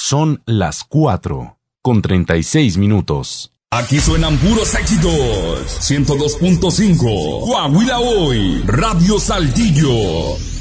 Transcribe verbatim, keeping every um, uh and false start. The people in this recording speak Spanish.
Son las cuatro con treinta y seis minutos. Aquí suenan puros éxitos. ciento dos punto cinco. Coahuila Hoy. Radio Saltillo.